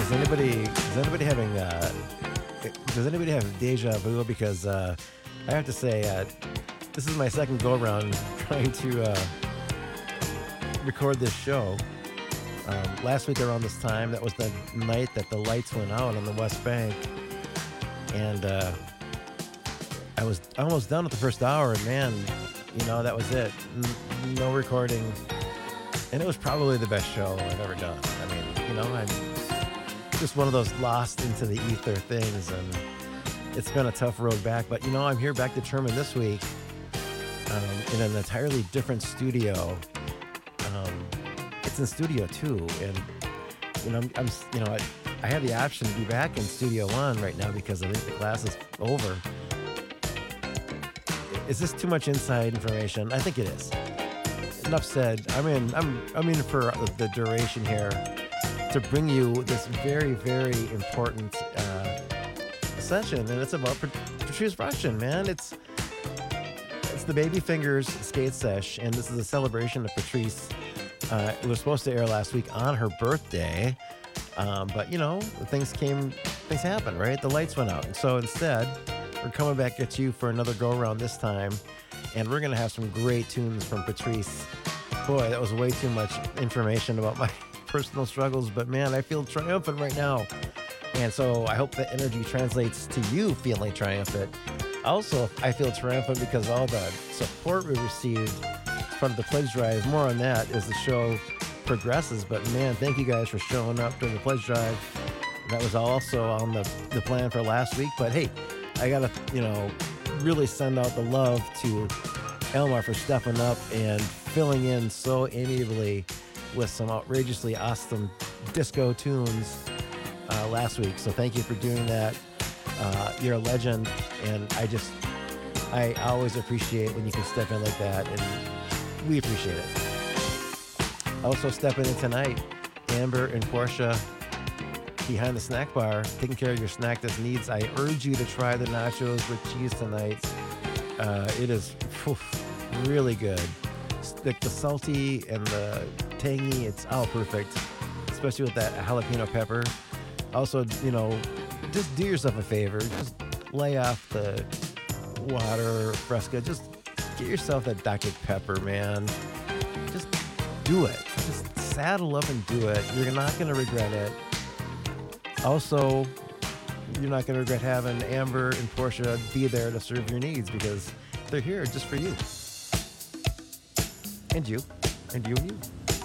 Is anybody having does anybody have deja vu? Because I have to say this is my second go around trying to record this show. Last week around this time, that was the night that the lights went out on the West Bank, and I was almost done with the first hour, and man, that was it. No recording, and it was probably the best show I've ever done. I mean, I'm just one of those lost into the ether things, and it's been a tough road back. But I'm here back determined this week in an entirely different studio. It's in Studio 2, and I have the option to be back in Studio 1 right now because I think the class is over. Is this too much inside information? I think it is. Enough said. I'm in for the duration here to bring you this very, very important session, and it's about Patrice Rushen, man. It's the Baby Fingers skate sesh, and this is a celebration of Patrice. It was supposed to air last week on her birthday, but things happen, right? The lights went out, and so instead, we're coming back at you for another go around this time, and we're gonna have some great tunes from Patrice. Boy, that was way too much information about my personal struggles, but man, I feel triumphant right now, and so I hope the energy translates to you feeling triumphant. Also, I feel triumphant because all the support we received from the pledge drive. More on that as the show progresses, but man, thank you guys for showing up during the pledge drive. That was also on the plan for last week, but hey, I gotta really send out the love to Elmar for stepping up and filling in so amiably with some outrageously awesome disco tunes last week. So thank you for doing that. You're a legend, and I always appreciate when you can step in like that, and we appreciate it. Also stepping in tonight, Amber and Portia behind the snack bar, taking care of your snack needs. I urge you to try the nachos with cheese tonight. It is really good. The salty and the tangy, it's all perfect, especially with that jalapeno pepper. Also, just do yourself a favor. Just lay off the water fresca. Just get yourself that Dr. Pepper, man. Just do it. Just saddle up and do it. You're not going to regret it. Also, you're not going to regret having Amber and Portia be there to serve your needs because they're here just for you. And you. And you and you.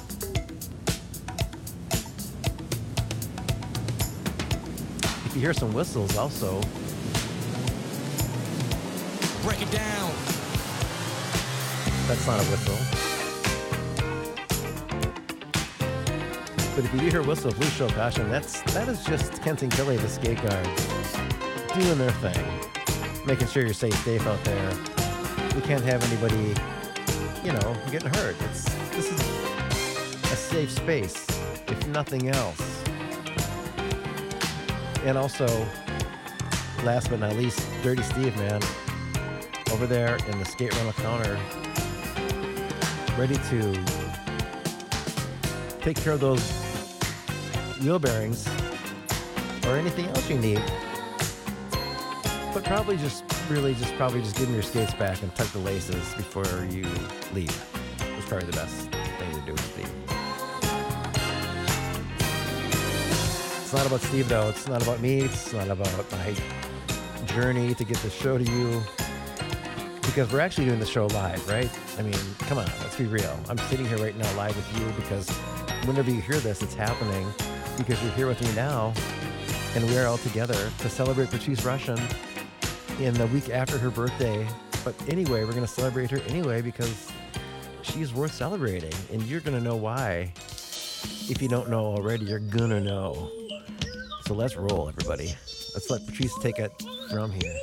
If you hear some whistles also. Break it down. That's not a whistle. But if you do hear a whistle, Blue Show Passion, that is just Kent and Kelly, the skate guards, doing their thing, making sure you're safe out there. We can't have anybody, getting hurt. This is a safe space, if nothing else. And also, last but not least, Dirty Steve, man, over there in the skate rental counter, ready to take care of those wheel bearings or anything else you need. But probably just give them your skates back and tuck the laces before you leave. It's probably the best thing to do with Steve. It's not about Steve though. It's not about me. It's not about my journey to get the show to you. Because we're actually doing the show live, right? I mean, come on, let's be real. I'm sitting here right now live with you because whenever you hear this, it's happening because you're here with me now, and we are all together to celebrate Patrice Rushen in the week after her birthday. But anyway, we're going to celebrate her anyway because she's worth celebrating, and you're going to know why. If you don't know already, you're going to know. So let's roll, everybody. Let's let Patrice take it from here.